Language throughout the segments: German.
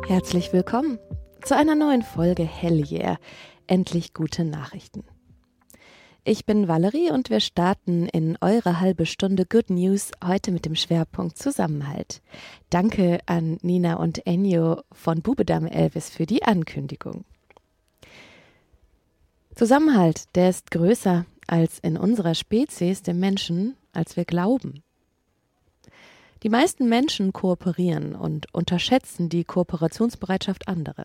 Herzlich willkommen zu einer neuen Folge Hell Yeah, endlich gute Nachrichten. Ich bin Valerie und wir starten in eure halbe Stunde Good News heute mit dem Schwerpunkt Zusammenhalt. Danke an Nina und Ennio von Bubedame Elvis für die Ankündigung. Zusammenhalt, der ist größer als in unserer Spezies, dem Menschen, als wir glauben. Die meisten Menschen kooperieren und unterschätzen die Kooperationsbereitschaft anderer.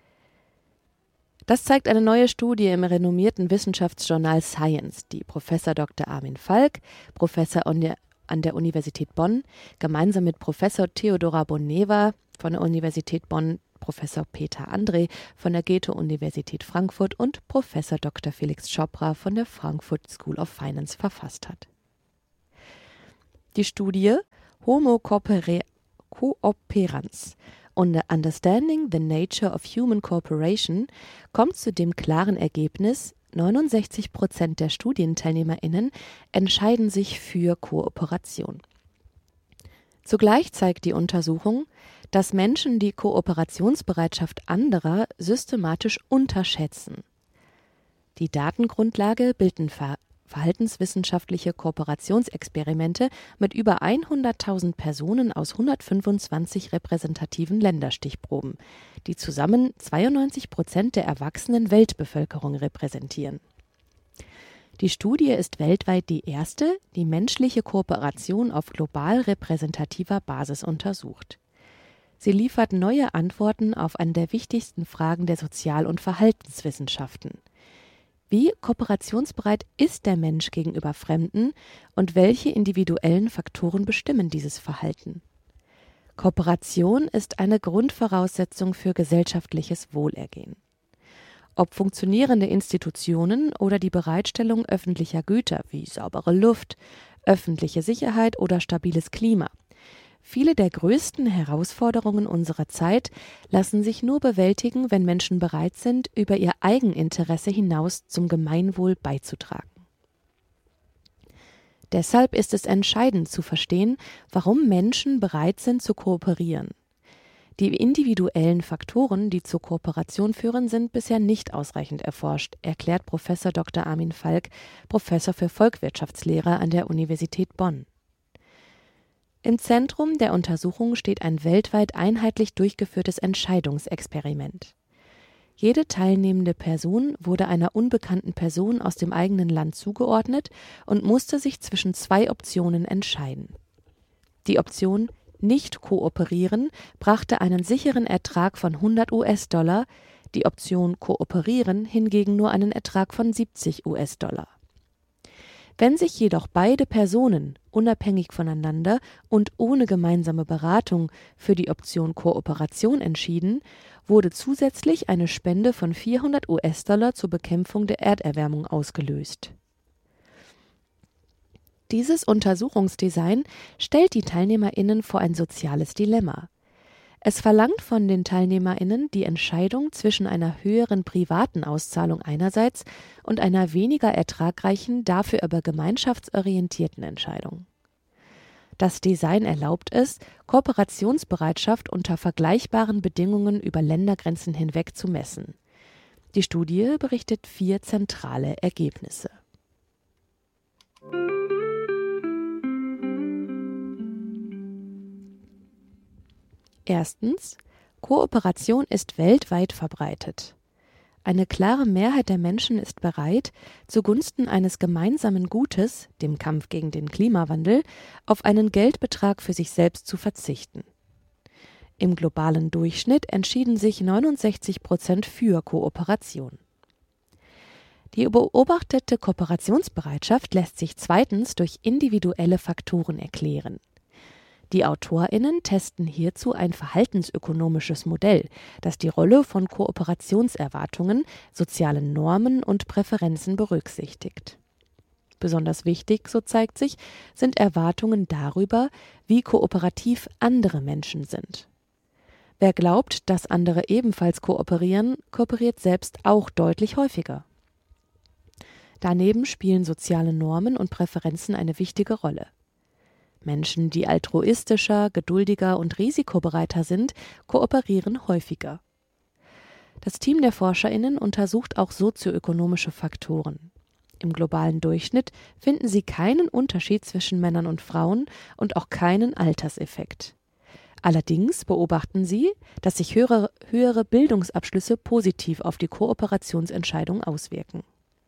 Das zeigt eine neue Studie im renommierten Wissenschaftsjournal Science, die Professor Dr. Armin Falk, Professor an der Universität Bonn, gemeinsam mit Professor Theodora Boneva von der Universität Bonn, Professor Peter André von der Goethe-Universität Frankfurt und Professor Dr. Felix Chopra von der Frankfurt School of Finance verfasst hat. Die Studie Homo Cooperans und Understanding the Nature of Human Cooperation kommt zu dem klaren Ergebnis, 69% der StudienteilnehmerInnen entscheiden sich für Kooperation. Zugleich zeigt die Untersuchung, dass Menschen die Kooperationsbereitschaft anderer systematisch unterschätzen. Die Datengrundlage bilden verhaltenswissenschaftliche Kooperationsexperimente mit über 100.000 Personen aus 125 repräsentativen Länderstichproben, die zusammen 92% der erwachsenen Weltbevölkerung repräsentieren. Die Studie ist weltweit die erste, die menschliche Kooperation auf global repräsentativer Basis untersucht. Sie liefert neue Antworten auf eine der wichtigsten Fragen der Sozial- und Verhaltenswissenschaften. Wie kooperationsbereit ist der Mensch gegenüber Fremden und welche individuellen Faktoren bestimmen dieses Verhalten? Kooperation ist eine Grundvoraussetzung für gesellschaftliches Wohlergehen. Ob funktionierende Institutionen oder die Bereitstellung öffentlicher Güter wie saubere Luft, öffentliche Sicherheit oder stabiles Klima. Viele der größten Herausforderungen unserer Zeit lassen sich nur bewältigen, wenn Menschen bereit sind, über ihr Eigeninteresse hinaus zum Gemeinwohl beizutragen. Deshalb ist es entscheidend zu verstehen, warum Menschen bereit sind zu kooperieren. Die individuellen Faktoren, die zur Kooperation führen, sind bisher nicht ausreichend erforscht, erklärt Professor Dr. Armin Falk, Professor für Volkswirtschaftslehre an der Universität Bonn. Im Zentrum der Untersuchung steht ein weltweit einheitlich durchgeführtes Entscheidungsexperiment. Jede teilnehmende Person wurde einer unbekannten Person aus dem eigenen Land zugeordnet und musste sich zwischen zwei Optionen entscheiden. Die Option nicht kooperieren brachte einen sicheren Ertrag von $100, die Option kooperieren hingegen nur einen Ertrag von $70. Wenn sich jedoch beide Personen unabhängig voneinander und ohne gemeinsame Beratung für die Option Kooperation entschieden, wurde zusätzlich eine Spende von $400 zur Bekämpfung der Erderwärmung ausgelöst. Dieses Untersuchungsdesign stellt die TeilnehmerInnen vor ein soziales Dilemma. Es verlangt von den TeilnehmerInnen die Entscheidung zwischen einer höheren privaten Auszahlung einerseits und einer weniger ertragreichen, dafür aber gemeinschaftsorientierten Entscheidung. Das Design erlaubt es, Kooperationsbereitschaft unter vergleichbaren Bedingungen über Ländergrenzen hinweg zu messen. Die Studie berichtet 4 zentrale Ergebnisse. Erstens, Kooperation ist weltweit verbreitet. Eine klare Mehrheit der Menschen ist bereit, zugunsten eines gemeinsamen Gutes, dem Kampf gegen den Klimawandel, auf einen Geldbetrag für sich selbst zu verzichten. Im globalen Durchschnitt entschieden sich 69% für Kooperation. Die beobachtete Kooperationsbereitschaft lässt sich zweitens durch individuelle Faktoren erklären. Die AutorInnen testen hierzu ein verhaltensökonomisches Modell, das die Rolle von Kooperationserwartungen, sozialen Normen und Präferenzen berücksichtigt. Besonders wichtig, so zeigt sich, sind Erwartungen darüber, wie kooperativ andere Menschen sind. Wer glaubt, dass andere ebenfalls kooperieren, kooperiert selbst auch deutlich häufiger. Daneben spielen soziale Normen und Präferenzen eine wichtige Rolle. Menschen, die altruistischer, geduldiger und risikobereiter sind, kooperieren häufiger. Das Team der ForscherInnen untersucht auch sozioökonomische Faktoren. Im globalen Durchschnitt finden sie keinen Unterschied zwischen Männern und Frauen und auch keinen Alterseffekt. Allerdings beobachten sie, dass sich höhere Bildungsabschlüsse positiv auf die Kooperationsentscheidung auswirken.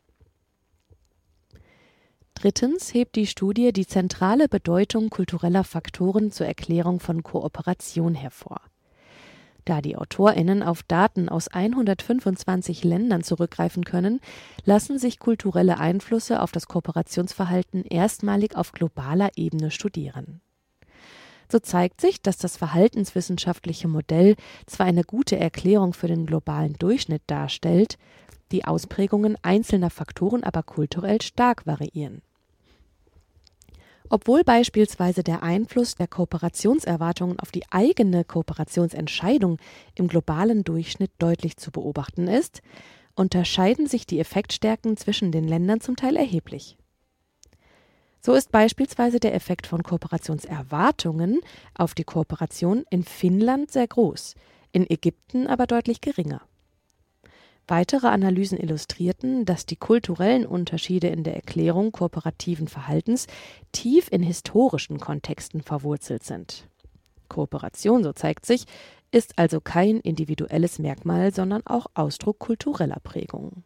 Drittens hebt die Studie die zentrale Bedeutung kultureller Faktoren zur Erklärung von Kooperation hervor. Da die AutorInnen auf Daten aus 125 Ländern zurückgreifen können, lassen sich kulturelle Einflüsse auf das Kooperationsverhalten erstmalig auf globaler Ebene studieren. So zeigt sich, dass das verhaltenswissenschaftliche Modell zwar eine gute Erklärung für den globalen Durchschnitt darstellt, die Ausprägungen einzelner Faktoren aber kulturell stark variieren. Obwohl beispielsweise der Einfluss der Kooperationserwartungen auf die eigene Kooperationsentscheidung im globalen Durchschnitt deutlich zu beobachten ist, unterscheiden sich die Effektstärken zwischen den Ländern zum Teil erheblich. So ist beispielsweise der Effekt von Kooperationserwartungen auf die Kooperation in Finnland sehr groß, in Ägypten aber deutlich geringer. Weitere Analysen illustrierten, dass die kulturellen Unterschiede in der Erklärung kooperativen Verhaltens tief in historischen Kontexten verwurzelt sind. Kooperation, so zeigt sich, ist also kein individuelles Merkmal, sondern auch Ausdruck kultureller Prägung.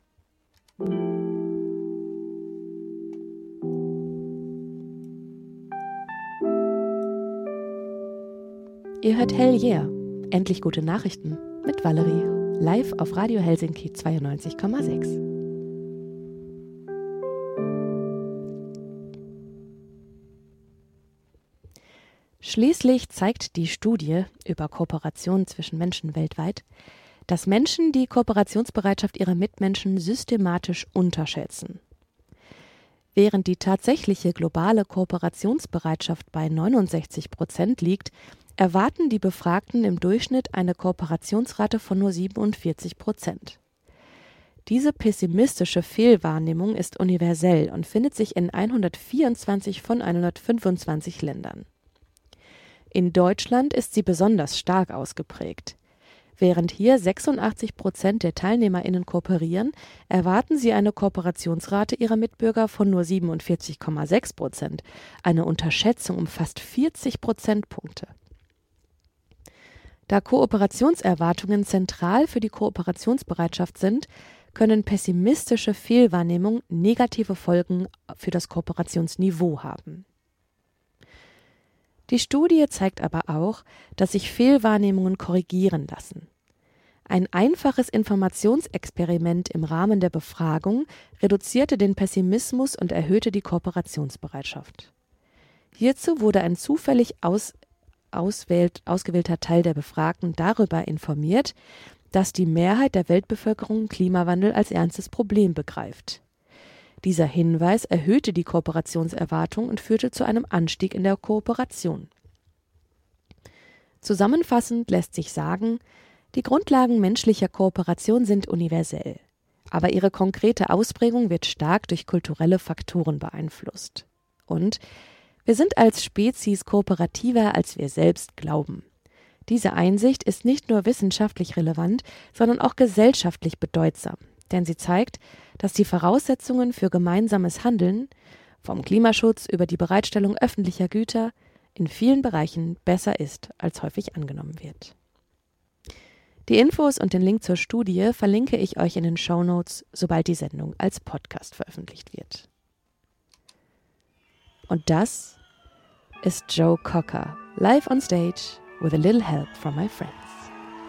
Ihr hört Hell Yeah, endlich gute Nachrichten mit Valerie. Live auf Radio Helsinki 92,6. Schließlich zeigt die Studie über Kooperation zwischen Menschen weltweit, dass Menschen die Kooperationsbereitschaft ihrer Mitmenschen systematisch unterschätzen. Während die tatsächliche globale Kooperationsbereitschaft bei 69% liegt, erwarten die Befragten im Durchschnitt eine Kooperationsrate von nur 47%. Diese pessimistische Fehlwahrnehmung ist universell und findet sich in 124 von 125 Ländern. In Deutschland ist sie besonders stark ausgeprägt. Während hier 86% der TeilnehmerInnen kooperieren, erwarten sie eine Kooperationsrate ihrer Mitbürger von nur 47,6%, eine Unterschätzung um fast 40 Prozentpunkte. Da Kooperationserwartungen zentral für die Kooperationsbereitschaft sind, können pessimistische Fehlwahrnehmungen negative Folgen für das Kooperationsniveau haben. Die Studie zeigt aber auch, dass sich Fehlwahrnehmungen korrigieren lassen. Ein einfaches Informationsexperiment im Rahmen der Befragung reduzierte den Pessimismus und erhöhte die Kooperationsbereitschaft. Hierzu wurde ein zufällig ausgewählter Teil der Befragten darüber informiert, dass die Mehrheit der Weltbevölkerung Klimawandel als ernstes Problem begreift. Dieser Hinweis erhöhte die Kooperationserwartung und führte zu einem Anstieg in der Kooperation. Zusammenfassend lässt sich sagen, die Grundlagen menschlicher Kooperation sind universell, aber ihre konkrete Ausprägung wird stark durch kulturelle Faktoren beeinflusst. Und wir sind als Spezies kooperativer, als wir selbst glauben. Diese Einsicht ist nicht nur wissenschaftlich relevant, sondern auch gesellschaftlich bedeutsam, denn sie zeigt, dass die Voraussetzungen für gemeinsames Handeln, vom Klimaschutz über die Bereitstellung öffentlicher Güter, in vielen Bereichen besser ist, als häufig angenommen wird. Die Infos und den Link zur Studie verlinke ich euch in den Shownotes, sobald die Sendung als Podcast veröffentlicht wird. Und das ist Joe Cocker, live on stage with a little help from my friends.